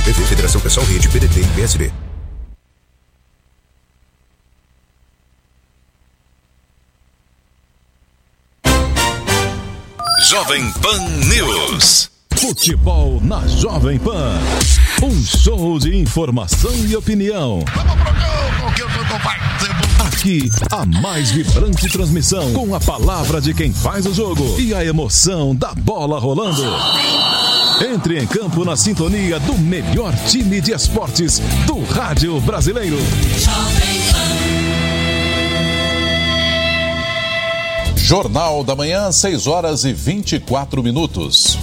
PV, Federação Pessoal Rede, PDT e PSB. Jovem Pan News. Futebol na Jovem Pan. Um show de informação e opinião. Aqui, a mais vibrante transmissão, com a palavra de quem faz o jogo e a emoção da bola rolando. Entre em campo na sintonia do melhor time de esportes do rádio brasileiro. Jornal da Manhã, 6h24.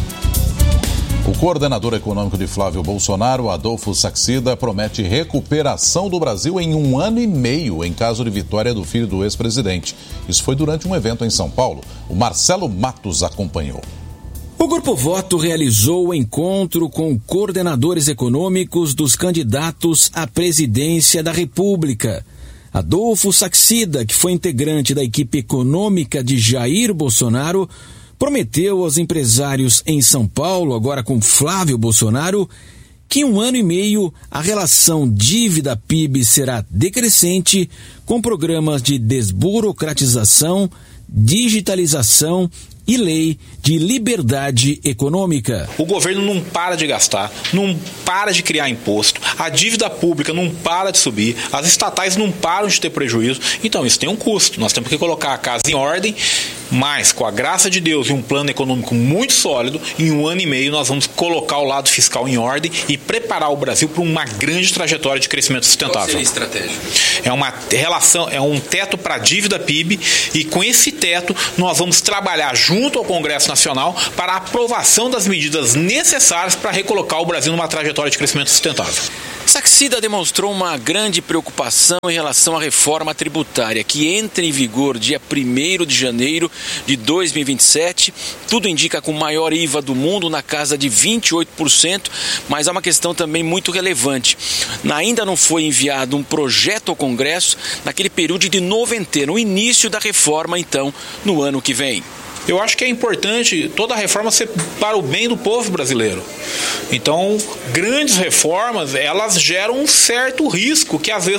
O coordenador econômico de Flávio Bolsonaro, Adolfo Saxida, promete recuperação do Brasil em 1 ano e meio em caso de vitória do filho do ex-presidente. Isso foi durante um evento em São Paulo. O Marcelo Matos acompanhou. O Grupo Voto realizou o encontro com coordenadores econômicos dos candidatos à presidência da República. Adolfo Saxida, que foi integrante da equipe econômica de Jair Bolsonaro, prometeu aos empresários em São Paulo, agora com Flávio Bolsonaro, que em 1 ano e meio a relação dívida-PIB será decrescente, com programas de desburocratização, digitalização e lei de liberdade econômica. O governo não para de gastar, não para de criar imposto, a dívida pública não para de subir, as estatais não param de ter prejuízo, então isso tem um custo. Nós temos que colocar a casa em ordem, mas com a graça de Deus e um plano econômico muito sólido, em 1 ano e meio nós vamos colocar o lado fiscal em ordem e preparar o Brasil para uma grande trajetória de crescimento sustentável. Qual seria a estratégia? É uma relação, é um teto para a dívida PIB, e com esse teto nós vamos trabalhar junto ao Congresso Nacional para a aprovação das medidas necessárias para recolocar o Brasil numa trajetória de crescimento sustentável. Saxida demonstrou uma grande preocupação em relação à reforma tributária, que entra em vigor dia 1º de janeiro de 2027. Tudo indica com o maior IVA do mundo, na casa de 28%, mas há uma questão também muito relevante. Ainda não foi enviado um projeto ao Congresso naquele período de noventena, no início da reforma, então, no ano que vem. Eu acho que é importante toda a reforma ser para o bem do povo brasileiro. Então, grandes reformas, elas geram um certo risco que às vezes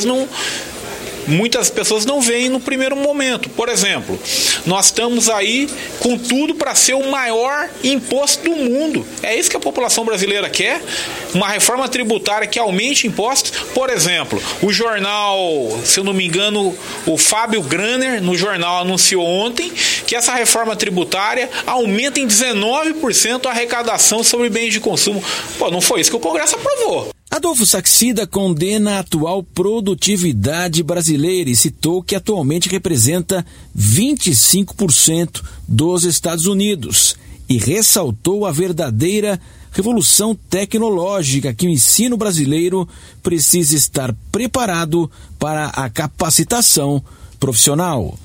muitas pessoas não veem no primeiro momento. Por exemplo, nós estamos aí com tudo para ser o maior imposto do mundo. É isso que a população brasileira quer? Uma reforma tributária que aumente impostos? Por exemplo, o jornal, se eu não me engano, o Fábio Graner, no jornal, anunciou ontem que essa reforma tributária aumenta em 19% a arrecadação sobre bens de consumo. Pô, não foi isso que o Congresso aprovou. Adolfo Saxida condena a atual produtividade brasileira e citou que atualmente representa 25% dos Estados Unidos e ressaltou a verdadeira revolução tecnológica que o ensino brasileiro precisa estar preparado para a capacitação profissional.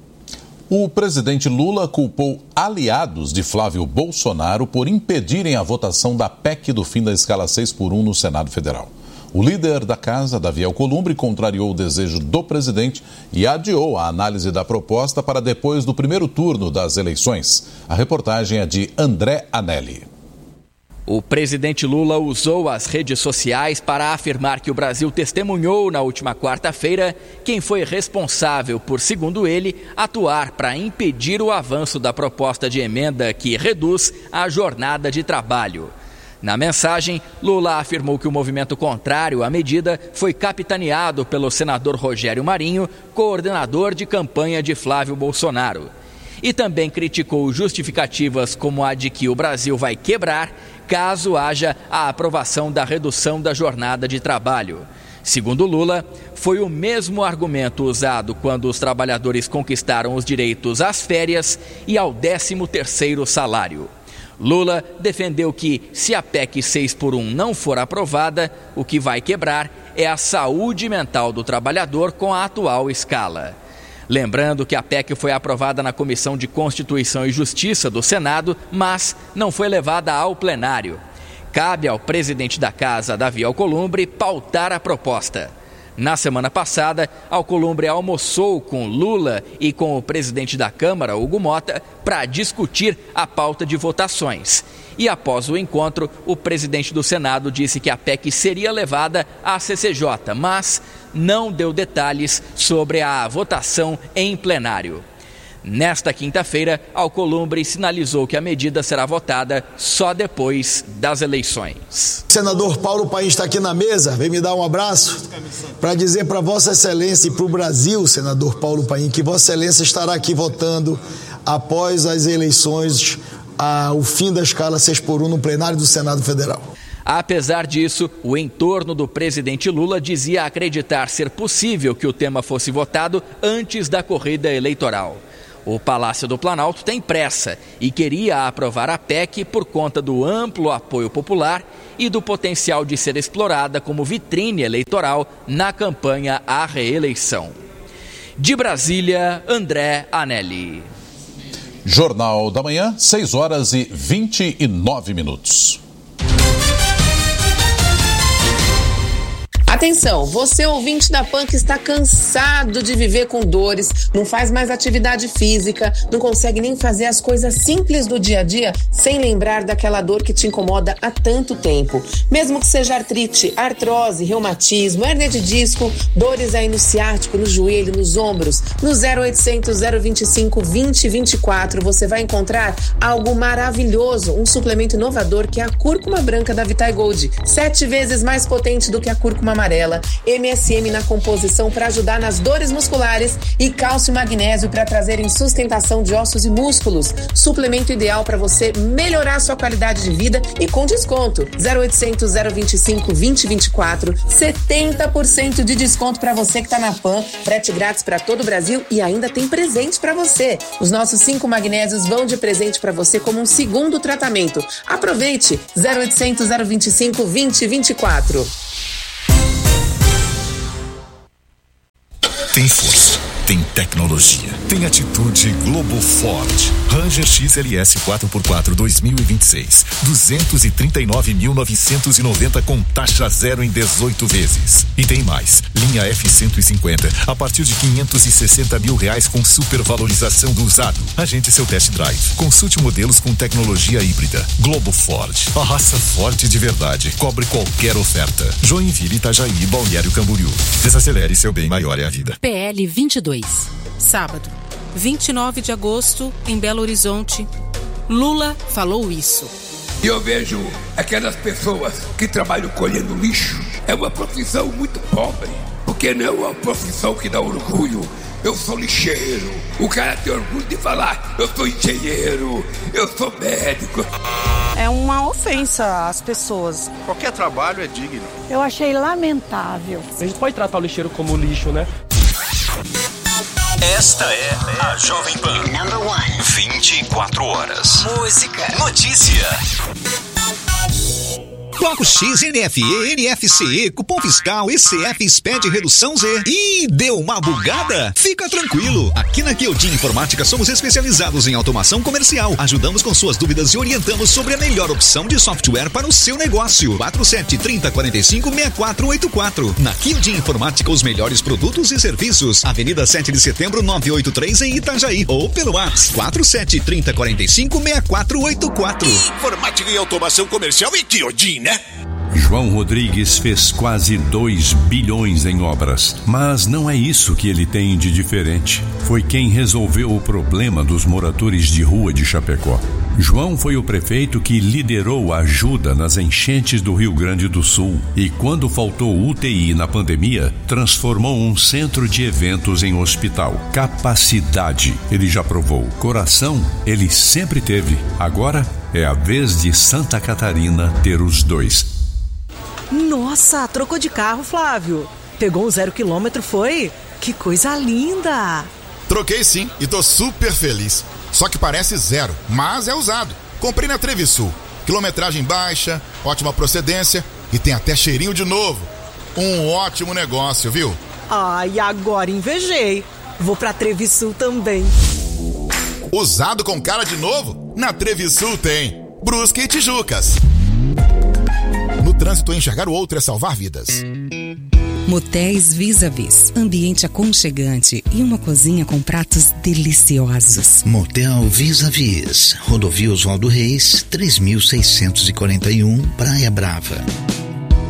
O presidente Lula culpou aliados de Flávio Bolsonaro por impedirem a votação da PEC do fim da escala 6x1 no Senado Federal. O líder da casa, Davi Alcolumbre, contrariou o desejo do presidente e adiou a análise da proposta para depois do primeiro turno das eleições. A reportagem é de André Anelli. O presidente Lula usou as redes sociais para afirmar que o Brasil testemunhou na última quarta-feira quem foi responsável por, segundo ele, atuar para impedir o avanço da proposta de emenda que reduz a jornada de trabalho. Na mensagem, Lula afirmou que o movimento contrário à medida foi capitaneado pelo senador Rogério Marinho, coordenador de campanha de Flávio Bolsonaro. E também criticou justificativas como a de que o Brasil vai quebrar caso haja a aprovação da redução da jornada de trabalho. Segundo Lula, foi o mesmo argumento usado quando os trabalhadores conquistaram os direitos às férias e ao 13º salário. Lula defendeu que, se a PEC 6x1 não for aprovada, o que vai quebrar é a saúde mental do trabalhador com a atual escala. Lembrando que a PEC foi aprovada na Comissão de Constituição e Justiça do Senado, mas não foi levada ao plenário. Cabe ao presidente da casa, Davi Alcolumbre, pautar a proposta. Na semana passada, Alcolumbre almoçou com Lula e com o presidente da Câmara, Hugo Mota, para discutir a pauta de votações. E após o encontro, o presidente do Senado disse que a PEC seria levada à CCJ, mas não deu detalhes sobre a votação em plenário. Nesta quinta-feira, Alcolumbre sinalizou que a medida será votada só depois das eleições. Senador Paulo Paim está aqui na mesa, vem me dar um abraço para dizer para Vossa Excelência e para o Brasil, senador Paulo Paim, que Vossa Excelência estará aqui votando após as eleições o fim da escala 6x1 no plenário do Senado Federal. Apesar disso, o entorno do presidente Lula dizia acreditar ser possível que o tema fosse votado antes da corrida eleitoral. O Palácio do Planalto tem pressa e queria aprovar a PEC por conta do amplo apoio popular e do potencial de ser explorada como vitrine eleitoral na campanha à reeleição. De Brasília, André Anelli. Jornal da Manhã, 6h29. Atenção, você ouvinte da PAN que está cansado de viver com dores, não faz mais atividade física, não consegue nem fazer as coisas simples do dia a dia sem lembrar daquela dor que te incomoda há tanto tempo. Mesmo que seja artrite, artrose, reumatismo, hérnia de disco, dores aí no ciático, no joelho, nos ombros, no 0800 025 2024 você vai encontrar algo maravilhoso, um suplemento inovador que é a cúrcuma branca da Vitae Gold, 7 vezes mais potente do que a cúrcuma amarela, MSM na composição para ajudar nas dores musculares e cálcio e magnésio para trazerem sustentação de ossos e músculos. Suplemento ideal para você melhorar sua qualidade de vida e com desconto. 0800 025 2024, 70% de desconto para você que está na PAN, frete grátis para todo o Brasil e ainda tem presente para você. Os nossos 5 magnésios vão de presente para você como um segundo tratamento. Aproveite! 0800 025 2024. Tem força, tem tecnologia, tem atitude Globo Ford. Ranger XLS 4x4 2026, 239.990 com taxa zero em 18 vezes. E tem mais, linha F-150 a partir de R$560 mil com supervalorização do usado. Agende seu test drive. Consulte modelos com tecnologia híbrida. Globo Ford, a raça forte de verdade. Cobre qualquer oferta. Joinville, Itajaí, Balneário Camboriú. Desacelere, seu bem maior é a vida. PL 22, sábado, 29 de agosto, em Belo Horizonte. Lula falou isso. Eu vejo aquelas pessoas que trabalham colhendo lixo. É uma profissão muito pobre, porque não é uma profissão que dá orgulho. Eu sou lixeiro. O cara tem orgulho de falar, eu sou engenheiro, eu sou médico. É uma ofensa às pessoas. Qualquer trabalho é digno. Eu achei lamentável. A gente pode tratar o lixeiro como lixo, né? Esta é a Jovem Pan. Number 1. 24 horas. Música. Notícia. Bloco X, NFE, NFCE, cupom fiscal, ECF, SPED, redução Z. Ih, deu uma bugada? Fica tranquilo. Aqui na Kyodin Informática somos especializados em automação comercial. Ajudamos com suas dúvidas e orientamos sobre a melhor opção de software para o seu negócio. 4730456484. Na Kyodin Informática, os melhores produtos e serviços. Avenida 7 de Setembro, 983 em Itajaí. Ou pelo WhatsApp 4730456484. Informática e automação comercial e Kyodin, né? João Rodrigues fez quase 2 bilhões em obras, mas não é isso que ele tem de diferente. Foi quem resolveu o problema dos moradores de rua de Chapecó. João foi o prefeito que liderou a ajuda nas enchentes do Rio Grande do Sul e, quando faltou UTI na pandemia, transformou um centro de eventos em hospital. Capacidade, ele já provou. Coração, ele sempre teve. Agora é a vez de Santa Catarina ter os dois. Nossa, trocou de carro, Flávio. Pegou um 0 km, foi? Que coisa linda! Troquei sim e tô super feliz. Só que parece zero, mas é usado. Comprei na Trevisul. Quilometragem baixa, ótima procedência e tem até cheirinho de novo. Um ótimo negócio, viu? Ai, agora invejei. Vou pra Trevisul também. Usado com cara de novo? Na Trevisul tem Brusque e Tijucas. No trânsito e enxergar o outro é salvar vidas. Motéis Vis-a-Vis, ambiente aconchegante e uma cozinha com pratos deliciosos. Motel Vis-a-Vis, Rodovia Oswaldo Reis, 3641, Praia Brava.